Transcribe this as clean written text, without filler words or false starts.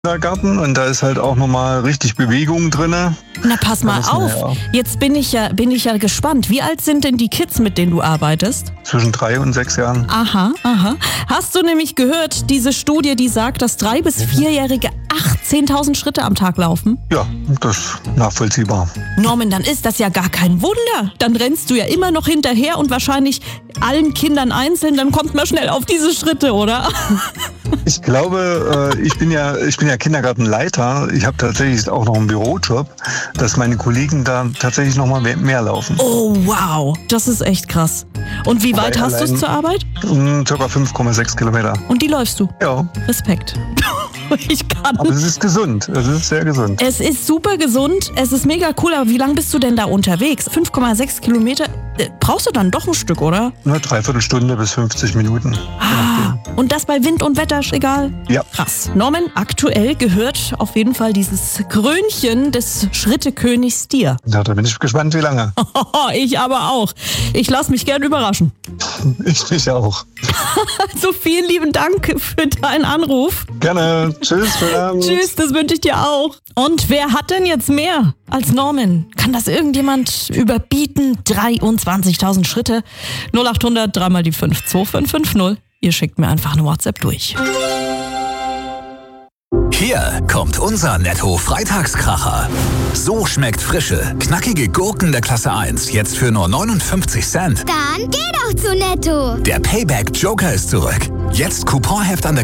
Kindergarten und da ist halt auch nochmal richtig Bewegung drin. Na, pass mal auf. Jetzt bin ich ja gespannt. Wie alt sind denn die Kids, mit denen du arbeitest? Zwischen 3 und 6 Jahren. Aha. Hast du nämlich gehört, diese Studie, die sagt, dass 3- bis 4-Jährige 18.000 Schritte am Tag laufen? Ja, das ist nachvollziehbar. Norman, dann ist das ja gar kein Wunder. Dann rennst du ja immer noch hinterher und wahrscheinlich allen Kindern einzeln. Dann kommt man schnell auf diese Schritte, oder? Ich glaube, ich bin ja Kindergartenleiter. Ich habe tatsächlich auch noch einen Bürojob, dass meine Kollegen da tatsächlich noch mal mehr laufen. Oh, wow. Das ist echt krass. Und wie weit hast du es zur Arbeit? Circa 5,6 Kilometer. Und die läufst du? Ja. Respekt. Ich kann. Aber es ist gesund. Es ist sehr gesund. Es ist super gesund. Es ist mega cool. Aber wie lange bist du denn da unterwegs? 5,6 Kilometer? Brauchst du dann doch ein Stück, oder? Eine Dreiviertelstunde bis 50 Minuten. Und das bei Wind und Wetter, egal? Ja. Krass. Norman, aktuell gehört auf jeden Fall dieses Krönchen des Schrittekönigs dir. Ja, da bin ich gespannt, wie lange. Ich aber auch. Ich lasse mich gern überraschen. Ich mich auch. Also vielen lieben Dank für deinen Anruf. Gerne. Tschüss. Tschüss, das wünsche ich dir auch. Und wer hat denn jetzt mehr als Norman? Kann das irgendjemand überbieten? 23.000 Schritte. 0800 3 mal die 5 2550. Ihr schickt mir einfach eine WhatsApp durch. Hier kommt unser Netto-Freitagskracher. So schmeckt frische, knackige Gurken der Klasse 1 jetzt für nur 59 Cent. Dann geh doch zu Netto. Der Payback Joker ist zurück. Jetzt Couponheft an der